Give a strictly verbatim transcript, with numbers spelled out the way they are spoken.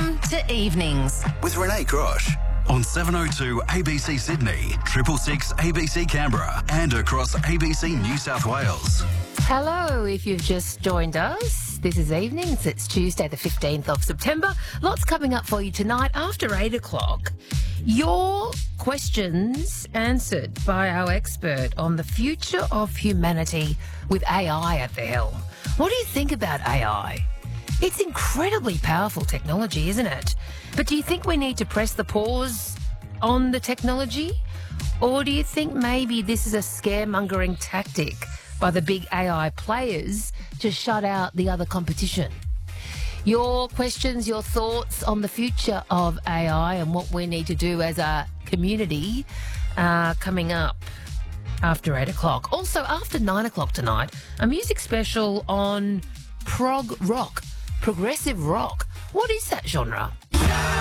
Welcome to Evenings with Renee Grosh on seven oh two A B C Sydney, triple six A B C Canberra, and across A B C New South Wales. Hello, if you've just joined us, this is Evenings. It's Tuesday the fifteenth of September. Lots coming up for you tonight after eight o'clock. Your questions answered by our expert on the future of humanity with A I at the helm. What do you think about A I? It's incredibly powerful technology, isn't it? But do you think we need to press the pause on the technology? Or do you think maybe this is a scaremongering tactic by the big A I players to shut out the other competition? Your questions, your thoughts on the future of A I and what we need to do as a community uh, coming up after eight o'clock. Also, after nine o'clock tonight, a music special on prog rock, progressive rock. What is that genre?